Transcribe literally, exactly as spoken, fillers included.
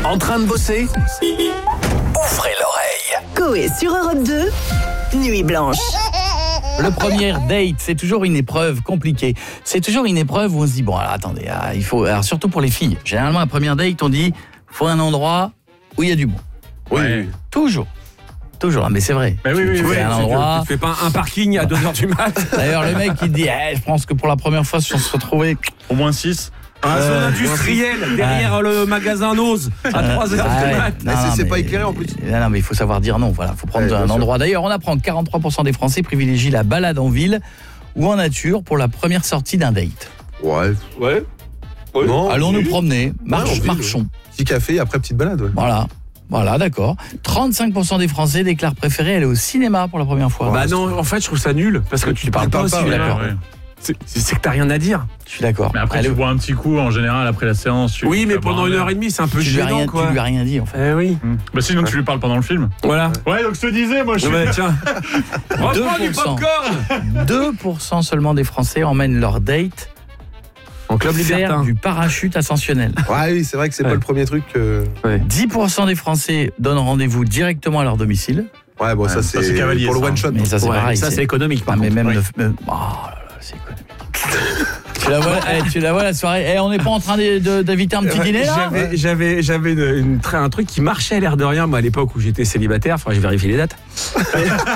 En train de bosser? Ouvrez l'oreille. Coé sur Europe deux, Nuit Blanche. Le premier date, c'est toujours une épreuve compliquée. C'est toujours une épreuve où on se dit, bon, alors attendez, ah, il faut, alors surtout pour les filles. Généralement, un premier date, on dit, faut un endroit où il y a du bon. Oui. Ouais. Toujours. Toujours, ah, mais c'est vrai. Mais oui, tu, oui, tu oui, fais un tu- endroit. Tu fais pas un parking à deux heures du mat. D'ailleurs, le mec, il te dit, eh, je pense que pour la première fois, si on se retrouvait. Au moins six. Un zone Euh, industrielle derrière le magasin Nose à trois heures Ah du ouais. mat. Non, c'est- non, c'est mais- pas éclairé en plus. Non, non, mais il faut savoir dire non. Voilà, faut prendre Ouais, un bien endroit. D'ailleurs, on apprend que quarante-trois pour cent des Français privilégient la balade en ville ou en nature pour la première sortie d'un date. Ouais. Ouais. Ouais. Non. Allons nous promener, marche, en ville, marchons. Petit café, après petite balade. Ouais. Voilà. Voilà, d'accord. trente-cinq pour cent des Français déclarent préférer aller au cinéma pour la première fois. Bah non, en fait, je trouve ça nul parce que tu parles pas aussi. pas, ouais, d'accord. ouais. C'est c'est que t'as rien à dire. Je suis d'accord. Mais après, Allez, tu bois un petit coup en général après la séance. Tu Oui, tu mais vas boire pendant un une verre. heure et demie, c'est un peu tu lui as gênant, rien, quoi. tu lui as rien dit en fait. Eh oui. Hum. Bah sinon, tu lui parles pendant le film. Voilà. Ouais, donc je te disais, moi, je suis. Ouais, tiens. Reprends du deux pour cent. popcorn. deux pour cent seulement des Français emmènent leur date En club faire libertin. du parachute ascensionnel. Ouais, oui, c'est vrai que c'est Ouais. pas le premier truc. euh, dix pour cent des Français donnent rendez-vous directement à leur domicile. Ouais, bon, ça, Ouais, c'est ça, c'est cavalier, pour le ça. one shot. Mais ça, c'est Ouais, pareil. ça, c'est économique, par Ah, mais contre. même Oui. le- euh, oh là là, c'est économique. tu, la vois, eh, tu la vois la soirée. Eh, on n'est pas en train de- de- d'inviter un petit Ouais, dîner là J'avais, j'avais, j'avais une- une- un truc qui marchait à l'air de rien, moi, à l'époque où j'étais célibataire. Enfin, j'ai vérifié les dates.